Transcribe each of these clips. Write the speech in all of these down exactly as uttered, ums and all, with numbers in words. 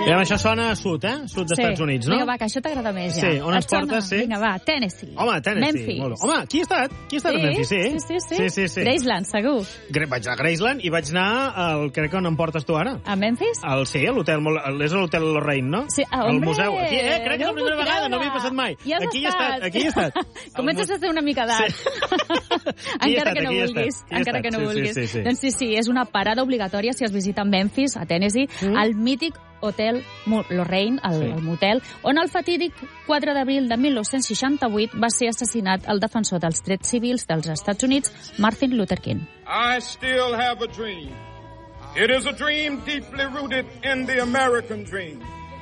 I amb això sona a sud, eh? Sud dels sí. Estats Units, no? Vinga, va, que això t'agrada més, ja. Sí, on ens portes, sí? Vinga, va, Tennessee. Home, Tennessee. Memphis. Molt bé. Home, qui ha estat? Qui ha estat sí? a Memphis? Sí, sí, sí. sí. sí, sí, sí. Graceland, segur. Vaig a Graceland i vaig anar al... Crec que on em portes tu ara. A Memphis? Al, sí, a l'hotel... És a l'hotel Lorraine, no? Sí, ah, al hombre, museu. Aquí, eh, crec que és la primera vegada, no havia passat mai. Ja aquí hi he estat, aquí hi he estat. Comences a ser una mica d'art. Sí. encara que no vulguis. Encara que no vulguis. Sí, sí, sí. Doncs sí, sí, és una parada obligatòria si es visita Memphis, a Tennessee, mm. al mític Hotel Lorraine, el, sí. el motel, on el fatídic quatre d'abril de mil nou-cents seixanta-vuit va ser assassinat el defensor dels drets civils dels Estats Units, Martin Luther King. I still have a dream. It is a dream deeply rooted in the American dream.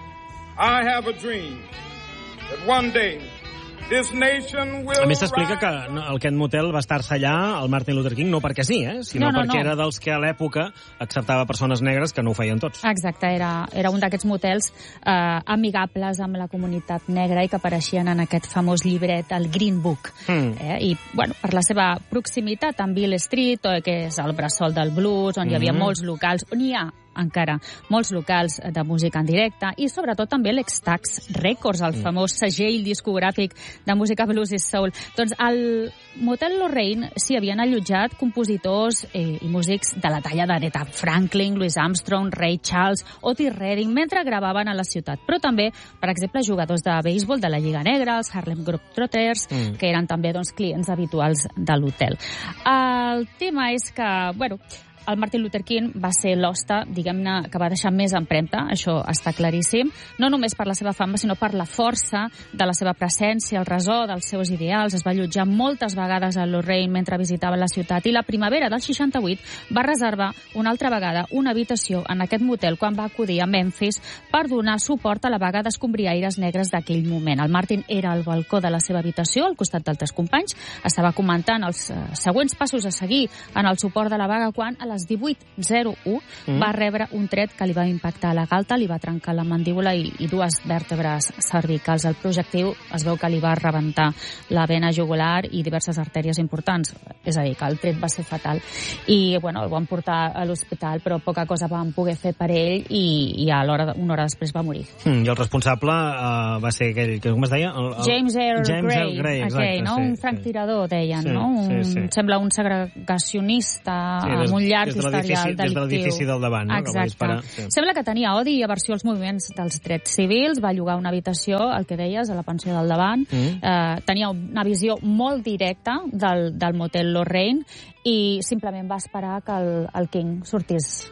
I have a dream that one day this nation will a més, s'explica que aquest motel va estar-se allà, el Martin Luther King, no perquè sí, eh? sinó no, no, perquè no. era dels que a l'època acceptava persones negres que no ho feien tots. Exacte, era, era un d'aquests motels eh, amigables amb la comunitat negra i que apareixien en aquest famós llibret, el Green Book. Mm. Eh? I, bueno, per la seva proximitat amb Beale Street, que és el bressol del blues, on mm. hi havia molts locals, on hi ha encara molts locals de música en directe i sobretot també l'X-Stax Records, el mm. famós segell discogràfic de música blues i soul. Doncs al Motel Lorraine s'hi havien allotjat compositors eh, i músics de la talla d'Aretha Franklin, Louis Armstrong, Ray Charles, Otis Redding, mentre gravaven a la ciutat. Però també, per exemple, jugadors de béisbol de la Lliga Negra, els Harlem Globetrotters, mm. que eren també doncs, clients habituals de l'hotel. El tema és que, bueno, el Martin Luther King va ser l'hoste, diguem-ne, que va deixar més empremta, això està claríssim, no només per la seva fama, sinó per la força de la seva presència, el resó dels seus ideals. Es va allotjar moltes vegades a Lorraine mentre visitava la ciutat i la primavera del seixanta-vuit va reservar una altra vegada una habitació en aquest motel quan va acudir a Memphis per donar suport a la vaga d'escombriaires negres d'aquell moment. El Martin era al balcó de la seva habitació, al costat d'altres companys, estava comentant els uh, següents passos a seguir en el suport de la vaga quan a les divuit zero u mm. va rebre un tret que li va impactar a la galta, li va trencar la mandíbula i, i dues vèrtebres cervicals. El projectiu es veu que li va rebentar la vena jugular i diverses artèries importants. És a dir, que el tret va ser fatal. I, bueno, el van portar a l'hospital, però poca cosa van poder fer per ell i, i a l'hora, una hora després va morir. Mm, I el responsable uh, va ser aquell, que com es deia? El, el... James Earl James Grey. Earl Grey, exacte, aquell, no? sí, un franc-tirador, deien, sí, no? Un, sí, sí. Sembla un segregacionista sí, amb un llarg des de historial delictiu. Des de l'edifici del davant, no? Exacte. Que va disparar, sí. Sembla que tenia odi i aversió als moviments dels drets civils, va llogar una habitació, el que deies, a la pensió del davant, mm. eh, tenia una visió molt directa del, del motel Lorraine i simplement va esperar que el, el King sortís.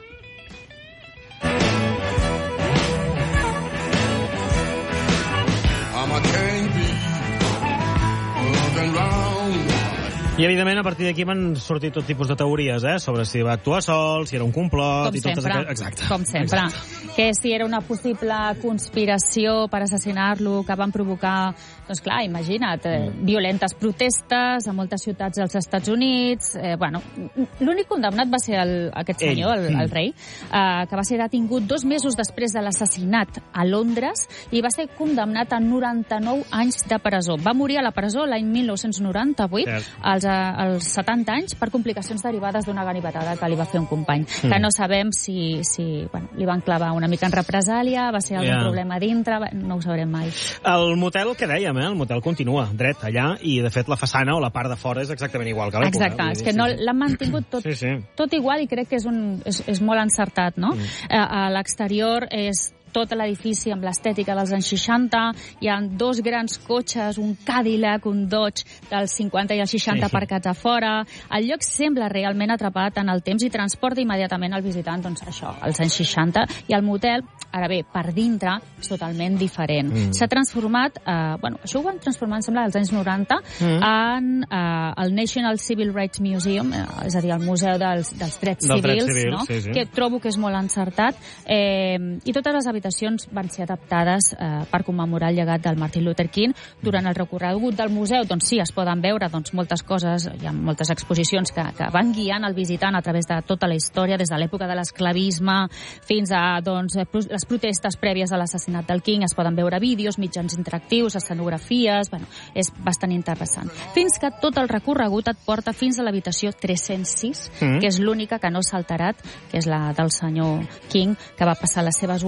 I, evidentment, a partir d'aquí van sortir tot tipus de teories, eh? Sobre si va actuar sol, si era un complot... Com i totes sempre, aquelles... Exacte. com sempre. Exacte. Que si era una possible conspiració per assassinar-lo, que van provocar, doncs clar, imagina't, eh, violentes protestes a moltes ciutats dels Estats Units. Eh, bueno, l'únic condemnat va ser el, aquest senyor, el, el rei, eh, que va ser detingut dos mesos després de l'assassinat a Londres i va ser condemnat a noranta-nou anys de presó. Va morir a la presó l'any mil nou-cents noranta-vuit, als, als setanta anys, per complicacions derivades d'una ganivetada que li va fer un company, mm. que no sabem si, si bueno, li van clavar una mica en represàlia, va ser algun yeah. problema dintre, no ho sabrem mai. El motel, que dèiem, eh? El motel continua dret allà i, de fet, la façana o la part de fora és exactament igual que l'època. Exacte, és que no l'han mantingut tot, sí, sí. tot igual i crec que és, un, és, és molt encertat, no? Mm. A, a l'exterior és tot l'edifici amb l'estètica dels anys seixanta, hi ha dos grans cotxes, un Cadillac, un Dodge dels cinquanta i els seixanta sí. aparcats a fora. El lloc sembla realment atrapat en el temps i transporta immediatament el visitant, doncs això, als anys seixanta, i el motel, ara bé, per dintre, és totalment diferent. Mm. S'ha transformat, eh, bueno, això ho van transformar, em sembla, als anys noranta, mm. en eh, el National Civil Rights Museum, eh, és a dir, el Museu dels, dels Drets Del Civils, dret civil, no? sí, sí. que trobo que és molt encertat, eh, i totes les habitacions van ser adaptades eh, per commemorar el llegat del Martin Luther King. Durant el recorregut del museu, doncs sí, es poden veure doncs, moltes coses, hi ha moltes exposicions que, que van guiant el visitant a través de tota la història, des de l'època de l'esclavisme fins a doncs, les protestes prèvies a l'assassinat del King. Es poden veure vídeos, mitjans interactius, escenografies, bueno, és bastant interessant. Fins que tot el recorregut et porta fins a l'habitació tres-cents sis, mm. que és l'única que no s'ha alterat, que és la del senyor King, que va passar les seves últimes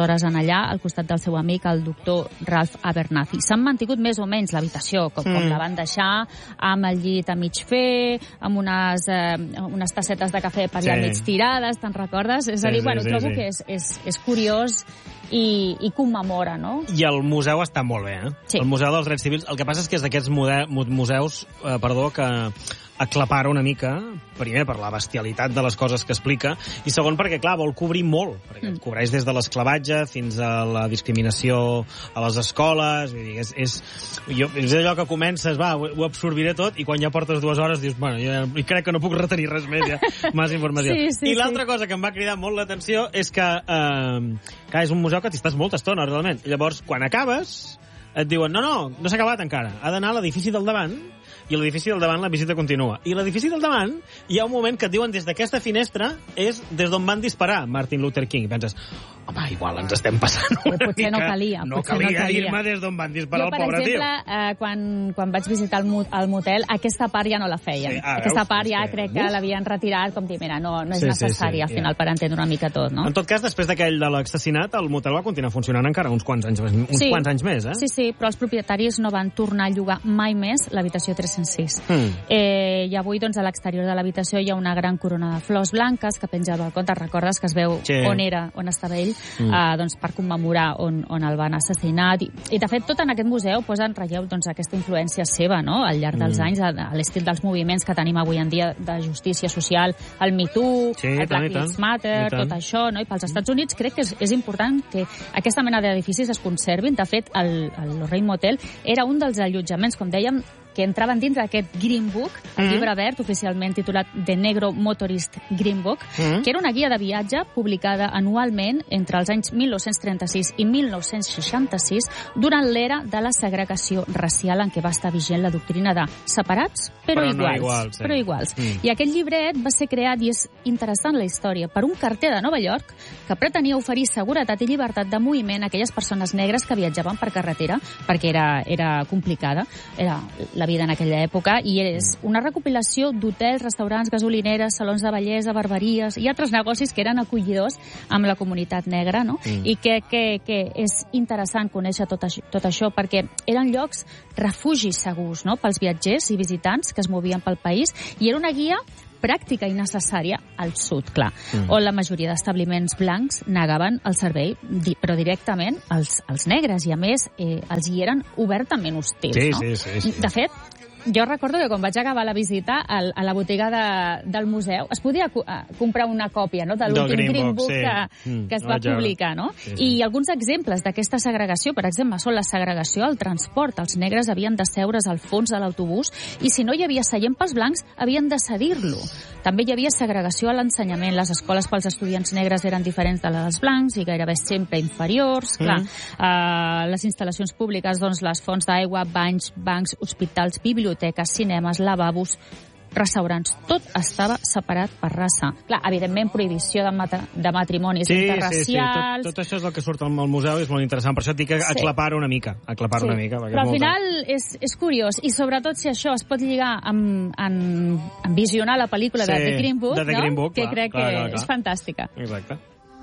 hores en allà, al costat del seu amic, el doctor Ralph Abernathy. S'han mantingut més o menys l'habitació, com, mm. com la van deixar, amb el llit a mig fer, amb unes, eh, unes tassetes de cafè per allà sí. mig tirades, te'n recordes? És a dir, sí, bueno, sí, trobo sí. que és, és, és curiós i, i commemora, no? I el museu està molt bé, eh? Sí. El Museu dels Drets Civils. El que passa és que és d'aquests museus, eh, perdó, que aclapara una mica, primer per la bestialitat de les coses que explica, i segon perquè, clar, vol cobrir molt, perquè mm. cobreix des de l'esclavatge fins a la discriminació a les escoles, vull dir, és, és, jo, és allò que comences, va, ho, ho absorbiré tot, i quan ja portes dues hores dius, bueno, jo crec que no puc retenir res més, ja, més informació. Sí, sí, I l'altra sí. cosa que em va cridar molt l'atenció és que, eh, que és un museu que t'hi estàs molta estona, realment. Llavors, quan acabes, et diuen, no, no, no s'ha acabat encara, ha d'anar a l'edifici del davant, i a l'edifici del davant la visita continua. I a l'edifici del davant hi ha un moment que et diuen des d'aquesta finestra és des d'on van disparar Martin Luther King. I penses, home, igual ens estem passant una potser mica. No calia. No calia, no calia dir-me des d'on van disparar jo, el pobre exemple, tio. Jo, per exemple, eh, quan, quan vaig visitar el, el motel, aquesta part ja no la feien. Sí, ah, aquesta veus, part ja que... crec que Uf. l'havien retirat, com dir, mira, no, no és sí, necessari, sí, sí, al final, ja. per entendre una mica tot, no? En tot cas, després d'aquell de l'assassinat, el motel va continuar funcionant encara uns quants anys, uns sí. quants anys més, eh? Sí, sí, però els propietaris no van tornar a llogar mai més l'habitació tres-cents sis. Mm. Eh, I avui, doncs, a l'exterior de l'habitació hi ha una gran corona de flors blanques que penja al balcó. Te'n recordes que es veu sí. on era, on estava ell, mm. eh, doncs, per commemorar on, on el van assassinar. I, I, de fet, tot en aquest museu posa en relleu doncs, aquesta influència seva, no?, al llarg dels mm. anys, a, a l'estil dels moviments que tenim avui en dia de justícia social, el Me Too, sí, el Black Lives Matter, tot això, no? I pels Estats Units crec que és, és important que aquesta mena d'edificis es conservin. De fet, el, el Lorraine Motel era un dels allotjaments, com dèiem, que entraven dins d'aquest Green Book, el mm -hmm. llibre verd oficialment titulat The Negro Motorist Green Book, mm -hmm. que era una guia de viatge publicada anualment entre els anys mil nou-cents trenta-sis i mil nou-cents seixanta-sis durant l'era de la segregació racial en què va estar vigent la doctrina de separats però, però iguals. No iguals eh? Però iguals. Mm. I aquest llibret va ser creat, i és interessant la història, per un carter de Nova York que pretenia oferir seguretat i llibertat de moviment a aquelles persones negres que viatjaven per carretera, perquè era, era complicada, era la vida en aquella època, i és una recopilació d'hotels, restaurants, gasolineres, salons de bellesa, barberies i altres negocis que eren acollidors amb la comunitat negra, no? Mm. I que, que, que és interessant conèixer tot això, tot això perquè eren llocs refugis segurs, no?, pels viatgers i visitants que es movien pel país, i era una guia pràctica i necessària al sud, clar, mm. on la majoria d'establiments blancs negaven el servei, però directament als, als negres, i a més eh, els hi eren obertament hostils, sí, no? Sí, sí, sí. De fet, jo recordo que quan vaig acabar la visita al, a la botiga de, del museu es podia co comprar una còpia, no?, de l'últim Green, Green Book, Book sí. que, mm, que es va publicar, no? Sí, sí. I alguns exemples d'aquesta segregació, per exemple, són la segregació al transport. Els negres havien de seure's al fons de l'autobús i si no hi havia seient pels blancs havien de cedir-lo. També hi havia segregació a l'ensenyament. Les escoles pels estudiants negres eren diferents de les dels blancs i gairebé sempre inferiors. Mm. Clar, uh, les instal·lacions públiques, doncs, les fonts d'aigua, banys, bancs, hospitals, biblioteques, cinemes, lavabos, restaurants, tot estava separat per raça. Clar, evidentment, prohibició de, mat de matrimonis sí, interracials... Sí, sí, tot, tot això és el que surt al museu i és molt interessant. Per això et dic que sí. aclapar una mica. Aclapar sí. una mica. Però al final és, és curiós, i sobretot si això es pot lligar amb, amb, amb visionar la pel·lícula sí, de The Green Book, de The Green Book no? clar, que crec clar, que clar, clar. és fantàstica. Exacte.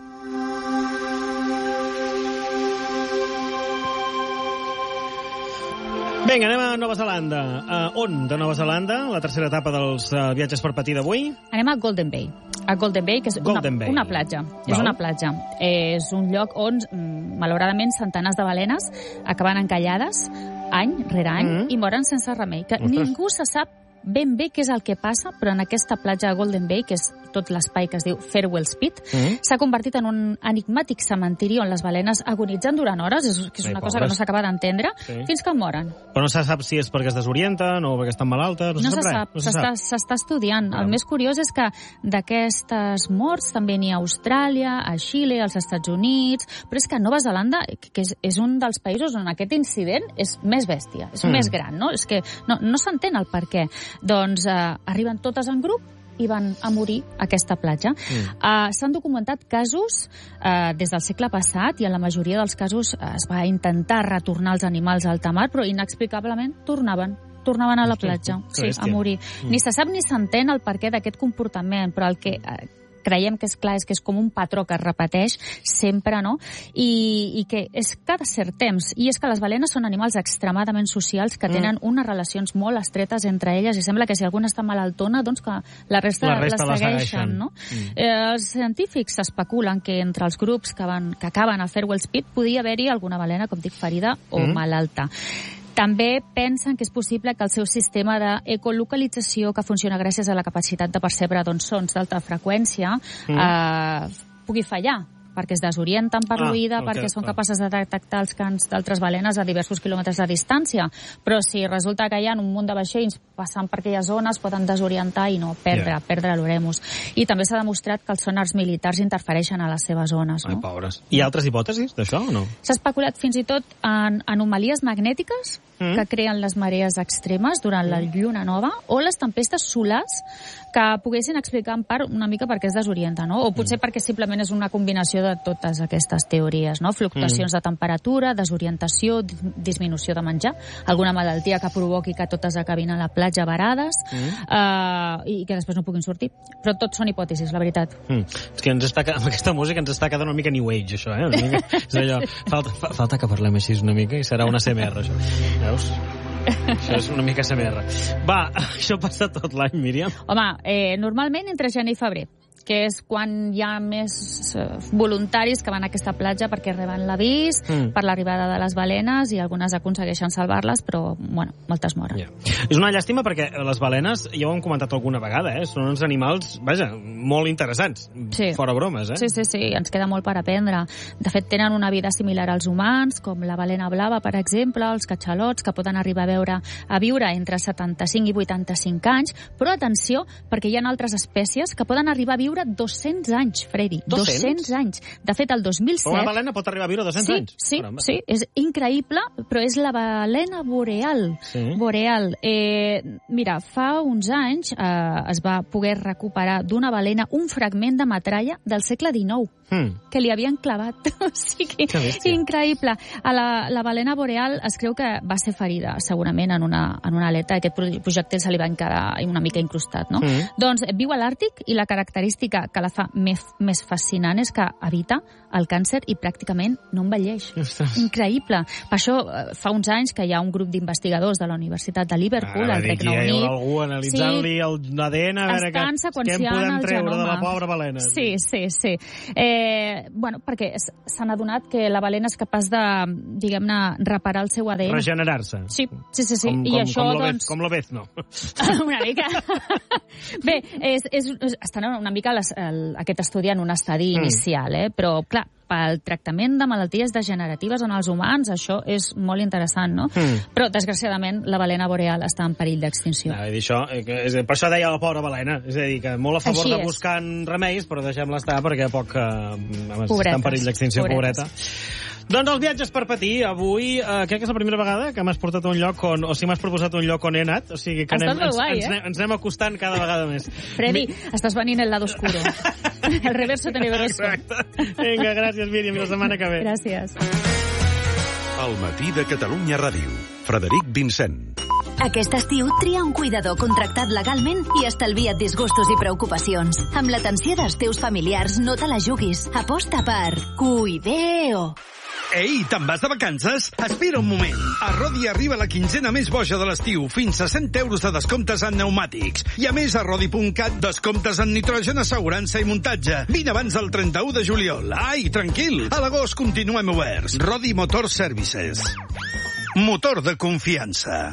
Vinga, anem a Nova Zelanda. Uh, on de Nova Zelanda? La tercera etapa dels uh, viatges per patir d'avui? Anem a Golden Bay. A Golden Bay, que és una, Bay. una platja. Val. És una platja. És un lloc on, malauradament, centenars de balenes acaben encallades any rere any mm -hmm. i moren sense remei. Que Ostres. Ningú se sap ben bé què és el que passa, però en aquesta platja de Golden Bay, que és tot l'espai que es diu Farewell Spit, mm-hmm. s'ha convertit en un enigmàtic cementiri on les balenes agonitzen durant hores, és, que és una Ai, cosa pobres. que no s'acaba d'entendre, sí. fins que moren. Però no se sap si és perquè es desorienten o perquè estan malaltes, no, no se sap, sap res. No s'està estudiant. Ah. El més curiós és que d'aquestes morts també n'hi ha a Austràlia, a Xile, als Estats Units, però és que Nova Zelanda, que és, és un dels països on aquest incident és més bèstia, és mm. més gran, no? És que no, no s'entén el per què. Doncs eh, arriben totes en grup i van a morir a aquesta platja. Mm. Uh, S'han documentat casos uh, des del segle passat i en la majoria dels casos uh, es va intentar retornar els animals a alta mar, però inexplicablement tornaven tornaven a la platja, sí, a morir. Mm. Ni se sap ni s'entén el perquè d'aquest comportament, però el que... Uh, creiem que és clar, és que és com un patró que es repeteix sempre, no? I, i que és cada cert temps. I és que les balenes són animals extremadament socials que tenen mm. unes relacions molt estretes entre elles i sembla que si alguna està malaltona, doncs que la resta, la resta la segueixen, segueixen. no? Mm. Eh, els científics especulen que entre els grups que, van, que acaben a Farewell Spit podia haver-hi alguna balena, com dic, ferida o mm. malalta. També pensen que és possible que el seu sistema d'ecolocalització, que funciona gràcies a la capacitat de percebre doncs, sons d'alta freqüència, mm. eh, pugui fallar, perquè es desorienten per l'oïda, ah, perquè són clar. capaces de detectar els cants d'altres balenes a diversos quilòmetres de distància. Però si resulta que hi ha un munt de vaixells passant per aquelles zones, poden desorientar i no perdre, yeah. perdre l'oremus. I també s'ha demostrat que els sonars militars interfereixen a les seves zones. No? Ai, pobres. Hi ha altres hipòtesis d'això o no? S'ha especulat fins i tot en anomalies magnètiques mm. que creen les marees extremes durant mm. la lluna nova o les tempestes solars que poguessin explicar en part una mica per què es desorienta, no? O potser mm. perquè simplement és una combinació de totes aquestes teories, no? Fluctuacions mm. de temperatura, desorientació, disminució de menjar, alguna malaltia que provoqui que totes acabin a la platja varades mm. uh, i que després no puguin sortir. Però tot són hipòtesis, la veritat. Mm. És que ens està, amb aquesta música ens està quedant una mica New Age, això, eh? Una mica, és allò, falta, fa, falta que parlem així una mica i serà una C M R, això. Veus? Això és una mica C M R. Va, això passa tot l'any, Míriam? Home, eh, normalment entre gener i febrer, que és quan hi ha més eh, voluntaris que van a aquesta platja perquè reben l'avís mm. per l'arribada de les balenes i algunes aconsegueixen salvar-les, però, bueno, moltes moren. Yeah. És una llàstima perquè les balenes, ja ho hem comentat alguna vegada, eh? Són uns animals, vaja, molt interessants, sí. fora bromes, eh? Sí, sí, sí, ens queda molt per aprendre. De fet, tenen una vida similar als humans, com la balena blava, per exemple, els catxalots, que poden arribar a, veure, a viure entre setanta-cinc i vuitanta-cinc anys, però atenció, perquè hi ha altres espècies que poden arribar a viure dos-cents anys, Freddy. dos-cents anys. De fet, el dos mil set... Una balena pot arribar a viure dos-cents sí, anys? Sí, Caramba. sí, és increïble, però és la balena boreal. Sí. Boreal. Eh, mira, fa uns anys eh, es va poder recuperar d'una balena un fragment de metralla del segle dinou, hmm. que li havien clavat. O sigui, increïble. A la, la balena boreal es creu que va ser ferida, segurament, en una, en una aleta. Aquest projectil se li va quedar una mica incrustat, no? Hmm. Doncs viu a l'Àrtic i la característica que la fa més, més fascinant és que evita el càncer i pràcticament no envelleix. Ostres. Increïble. Per això fa uns anys que hi ha un grup d'investigadors de la Universitat de Liverpool, al Regne Unit. Hi ha algú analitzant-li sí, l'A D N a veure què, què en podem treure genoma. de la pobra balena. Sí, sí, sí. Eh, bueno, perquè s'han adonat que la balena és capaç de, diguem-ne, reparar el seu A D N. Regenerar-se. Sí, sí, sí. sí. Com, I com, això, com doncs... Com lo ves, no? Una mica. Bé, és, és, estan una mica les, el, aquest estudi en un estadi mm. inicial, eh? Però, clar, pel tractament de malalties degeneratives en els humans, això és molt interessant, no? Mm. Però, desgraciadament, la balena boreal està en perill d'extinció. No, això, és, per això deia la pobra balena. És a dir, que molt a favor Així de buscar remeis, però deixem-la estar perquè poc eh, està en perill d'extinció, pobreta. Doncs els viatges per patir. Avui eh, crec que és la primera vegada que m'has portat a un lloc on, o sigui, m'has proposat un lloc on he anat. O sigui que anem, ens, guai, ens, eh? ens anem acostant cada vegada més. Freddy, Mi... estàs venint el lado oscuro. El reverso tenebroso. Exacte. Vinga, gràcies, Míriam, i la setmana que ve. Gràcies. El matí de Catalunya Ràdio. Frederic Vincent. Aquest estiu tria un cuidador contractat legalment i estalvia't disgustos i preocupacions. Amb l'atenció dels teus familiars no te la juguis. Aposta per Cuideo. Ei, te'n vas de vacances? Espera un moment. A Rodi arriba la quinzena més boja de l'estiu, fins a cent euros de descomptes en pneumàtics. I a més, a Rodi punt cat, descomptes en nitrogen, assegurança i muntatge. Vine abans del trenta-u de juliol. Ai, tranquil, a l'agost continuem oberts. Rodi Motor Services. Motor de confiança.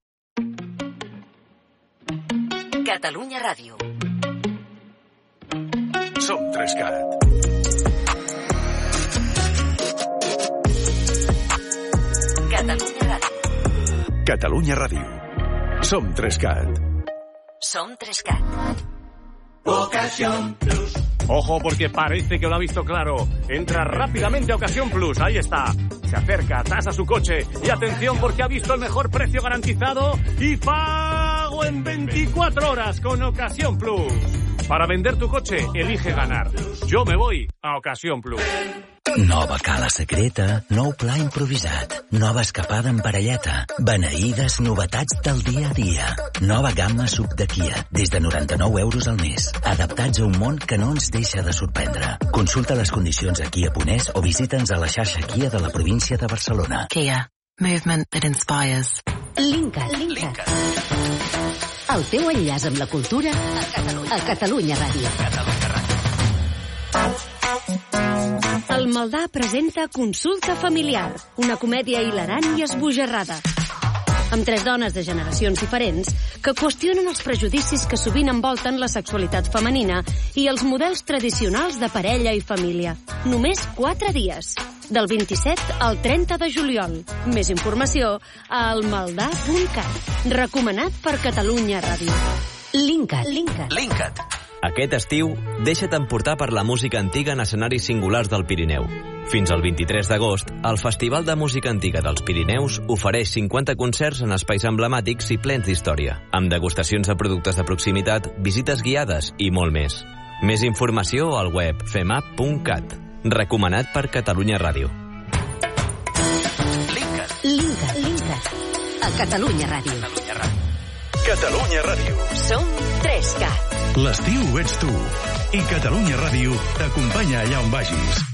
Catalunya Ràdio. Som tres cat. Catalunya Ràdio. Catalunya Ràdio. Som tres cat. Som tres cat. Ocasión Plus. Ojo, porque parece que lo ha visto claro. Entra rápidamente a Ocasión Plus. Ahí está. Se acerca, tasa su coche. Y atención, porque ha visto el mejor precio garantizado y pago en veinticuatro horas con Ocasión Plus. Para vender tu coche, elige ganar. Yo me voy a Ocasión Plus. Nova cala secreta, nou pla improvisat, nova escapada en parelleta, beneïdes novetats del dia a dia. Nova gamma sub de Kia, des de noranta-nou euros al mes. Adaptats a un món que no ens deixa de sorprendre. Consulta les condicions a kia punt es o visita'ns a la xarxa Kia de la província de Barcelona. Kia. Movement that inspires. Linkat. Linkat. El teu enllaç amb la cultura a Catalunya, a Catalunya Ràdio. Catalunya Ràdio. El Maldà presenta Consulta familiar, una comèdia hilarant i esbojarrada. Amb tres dones de generacions diferents que qüestionen els prejudicis que sovint envolten la sexualitat femenina i els models tradicionals de parella i família. Només quatre dies, del vint-i-set al trenta de juliol. Més informació a almaldà punt cat. Recomanat per Catalunya Ràdio. Linkat. Linkat. Linkat. Aquest estiu, deixa't emportar per la música antiga en escenaris singulars del Pirineu. Fins al vint-i-tres d'agost, el Festival de Música Antiga dels Pirineus ofereix cinquanta concerts en espais emblemàtics i plens d'història, amb degustacions de productes de proximitat, visites guiades i molt més. Més informació al web femap punt cat. Recomanat per Catalunya Ràdio. Linkat. Linkat. Linkat. A Catalunya Ràdio. Catalunya Ràdio. Catalunya Ràdio. Som tres cat. L'estiu ets tu. I Catalunya Ràdio t'acompanya allà on vagis.